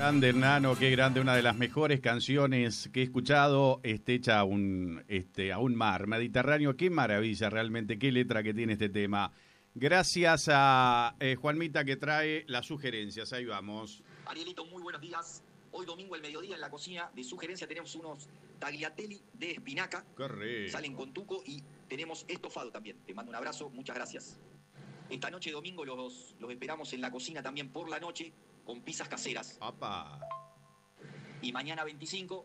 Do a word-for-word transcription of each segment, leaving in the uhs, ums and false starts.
Grande, Hernano, qué grande, una de las mejores canciones que he escuchado, este, hecha a un, este, a un mar Mediterráneo. Qué maravilla realmente, qué letra que tiene este tema. Gracias a eh, Juanmita que trae las sugerencias, ahí vamos. Arielito, muy buenos días. Hoy domingo al mediodía en la cocina de sugerencia tenemos unos tagliatelli de espinaca. Correcto. Salen con tuco y tenemos estofado también. Te mando un abrazo, muchas gracias. Esta noche domingo los, los esperamos en la cocina también por la noche con pizzas caseras. ¡Apa! Y mañana veinticinco,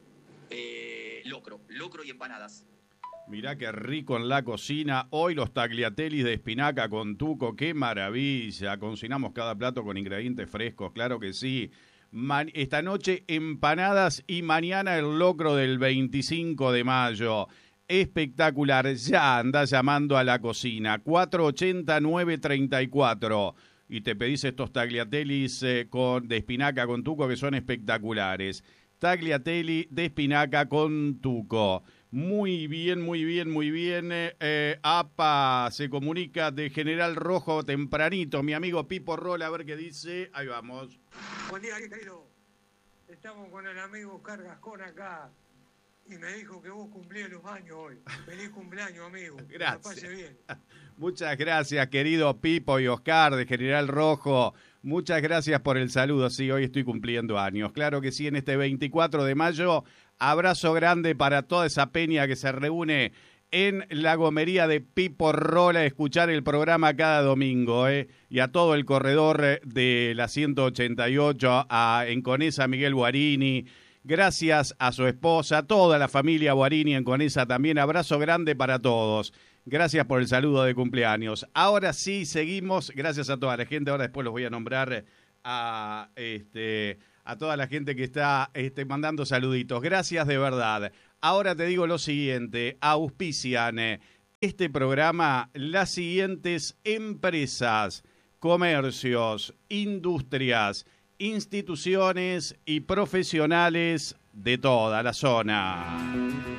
eh, locro, locro y empanadas. Mirá qué rico en la cocina. Hoy los tagliatelli de espinaca con tuco, qué maravilla. Cocinamos cada plato con ingredientes frescos, claro que sí. Man- esta noche empanadas y mañana el locro del veinticinco de mayo. Espectacular, ya anda llamando a la cocina, cuatro ochenta, nueve treinta y cuatro. Y te pedís estos tagliatellis eh, con, de espinaca con tuco que son espectaculares. Tagliatelli de espinaca con tuco. Muy bien, muy bien, muy bien. Eh, APA se comunica de General Rojo tempranito. Mi amigo Pipo Rola, a ver qué dice. Ahí vamos. Buen día, querido. Estamos con el amigo Oscar Gascón acá. Y me dijo que vos cumplías los años hoy. Feliz cumpleaños, amigo. Gracias. Que la pase bien. Muchas gracias, querido Pipo y Oscar de General Rojo. Muchas gracias por el saludo. Sí, hoy estoy cumpliendo años. Claro que sí, en este veinticuatro de mayo. Abrazo grande para toda esa peña que se reúne en la gomería de Pipo Rola a escuchar el programa cada domingo. ¿eh? Y a todo el corredor de la ciento ochenta y ocho, a en Conesa Miguel Guarini. Gracias a su esposa, a toda la familia Guarini en Conesa también. Abrazo grande para todos. Gracias por el saludo de cumpleaños. Ahora sí, seguimos. Gracias a toda la gente. Ahora después los voy a nombrar a, este, a toda la gente que está este, mandando saluditos. Gracias de verdad. Ahora te digo lo siguiente. Auspician este programa las siguientes empresas, comercios, industrias, instituciones y profesionales de toda la zona.